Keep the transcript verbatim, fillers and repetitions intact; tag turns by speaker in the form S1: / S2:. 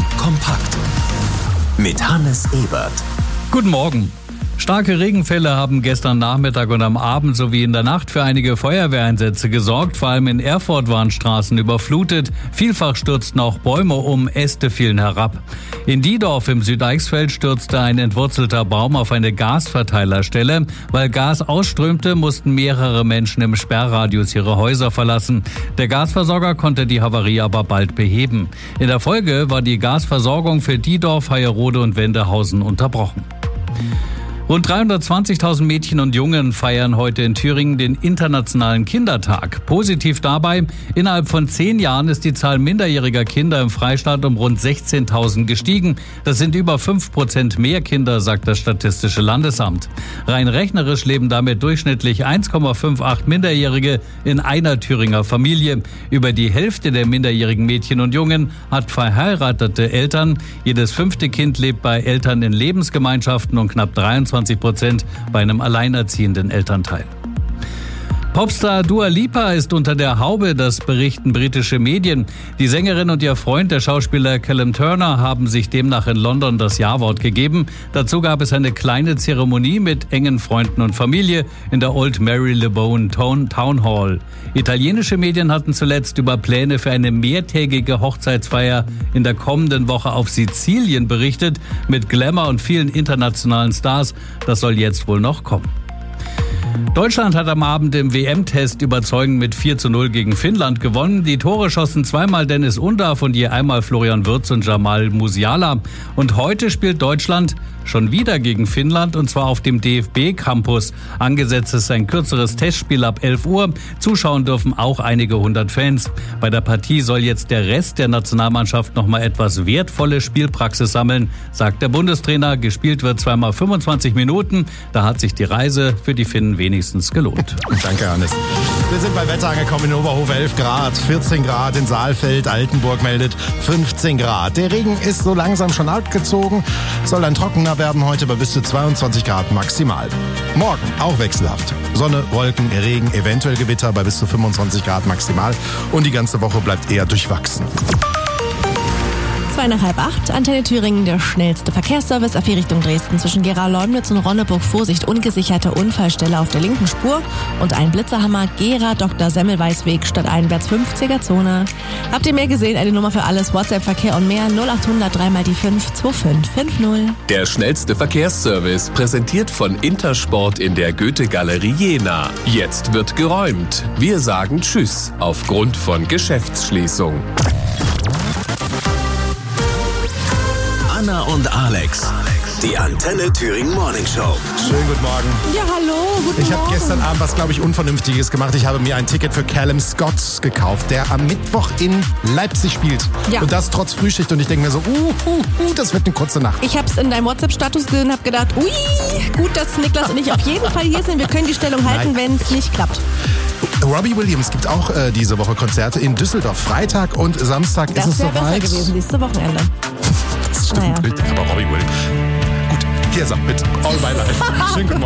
S1: kompakt mit Hannes Ebert.
S2: Guten Morgen. Starke Regenfälle haben gestern Nachmittag und am Abend sowie in der Nacht für einige Feuerwehreinsätze gesorgt. Vor allem in Erfurt waren Straßen überflutet. Vielfach stürzten auch Bäume um, Äste fielen herab. In Diedorf im Südeichsfeld stürzte ein entwurzelter Baum auf eine Gasverteilerstelle. Weil Gas ausströmte, mussten mehrere Menschen im Sperrradius ihre Häuser verlassen. Der Gasversorger konnte die Havarie aber bald beheben. In der Folge war die Gasversorgung für Diedorf, Hayerode und Wendehausen unterbrochen. Rund dreihundertzwanzigtausend Mädchen und Jungen feiern heute in Thüringen den Internationalen Kindertag. Positiv dabei, innerhalb von zehn Jahren ist die Zahl minderjähriger Kinder im Freistaat um rund sechzehntausend gestiegen. Das sind über fünf Prozent mehr Kinder, sagt das Statistische Landesamt. Rein rechnerisch leben damit durchschnittlich eins Komma achtundfünfzig Minderjährige in einer Thüringer Familie. Über die Hälfte der minderjährigen Mädchen und Jungen hat verheiratete Eltern. Jedes fünfte Kind lebt bei Eltern in Lebensgemeinschaften und knapp dreiundzwanzig Prozent bei einem alleinerziehenden Elternteil. Popstar Dua Lipa ist unter der Haube, das berichten britische Medien. Die Sängerin und ihr Freund, der Schauspieler Callum Turner, haben sich demnach in London das Ja-Wort gegeben. Dazu gab es eine kleine Zeremonie mit engen Freunden und Familie in der Old Marylebone Town Hall. Italienische Medien hatten zuletzt über Pläne für eine mehrtägige Hochzeitsfeier in der kommenden Woche auf Sizilien berichtet, mit Glamour und vielen internationalen Stars. Das soll jetzt wohl noch kommen. Deutschland hat am Abend im W M-Test überzeugend mit vier zu null gegen Finnland gewonnen. Die Tore schossen zweimal Dennis Undav und je einmal Florian Wirtz und Jamal Musiala. Und heute spielt Deutschland schon wieder gegen Finnland, und zwar auf dem D F B-Campus. Angesetzt ist ein kürzeres Testspiel ab elf Uhr. Zuschauen dürfen auch einige hundert Fans. Bei der Partie soll jetzt der Rest der Nationalmannschaft noch mal etwas wertvolle Spielpraxis sammeln, sagt der Bundestrainer. Gespielt wird zweimal fünfundzwanzig Minuten. Da hat sich die Reise für die Finnen wenigstens gelohnt.
S3: Danke, Hannes. Wir sind bei Wetter angekommen in Oberhof, elf Grad, vierzehn Grad in Saalfeld, Altenburg meldet fünfzehn Grad. Der Regen ist so langsam schon abgezogen, soll dann trockener werden heute bei bis zu zweiundzwanzig Grad maximal. Morgen auch wechselhaft. Sonne, Wolken, Regen, eventuell Gewitter bei bis zu fünfundzwanzig Grad maximal und die ganze Woche bleibt eher durchwachsen.
S4: Zwei nach halb acht, Antenne Thüringen, der schnellste Verkehrsservice auf die Richtung Dresden zwischen Gera-Leumnitz und Ronneburg. Vorsicht, ungesicherte Unfallstelle auf der linken Spur und ein Blitzerhammer, Gera, Doktor Semmelweis-Weg stadteinwärts fünfziger-Zone. Habt ihr mehr gesehen? Eine Nummer für alles, WhatsApp-Verkehr und mehr, null achthundert drei mal die fünf zwei fünf fünf null.
S1: Der schnellste Verkehrsservice, präsentiert von Intersport in der Goethe-Galerie Jena. Jetzt wird geräumt. Wir sagen Tschüss aufgrund von Geschäftsschließung. Anna und Alex, die Antenne Thüringen Morning Show.
S3: Schönen guten Morgen.
S4: Ja, hallo, guten
S3: Ich habe
S4: Morgen.
S3: gestern Abend was, glaube ich, Unvernünftiges gemacht. Ich habe mir ein Ticket für Callum Scott gekauft, der am Mittwoch in Leipzig spielt.
S4: Ja.
S3: Und das trotz Frühschicht. Und ich denke mir so, uh, uh, uh, das wird eine kurze Nacht.
S4: Ich habe es in deinem WhatsApp-Status gesehen und habe gedacht, ui, gut, dass Niklas und ich auf jeden Fall hier sind. Wir können die Stellung halten, wenn es nicht klappt.
S3: Robbie Williams gibt auch äh, diese Woche Konzerte in Düsseldorf. Freitag und Samstag
S4: Das
S3: ist es
S4: wäre besser
S3: soweit.
S4: gewesen, nächste Wochenende.
S3: Das stimmt,
S4: Naja.
S3: richtig. Aber Robbie Williams. Gut, hier sagt mit All My Life. Schönen guten Morgen.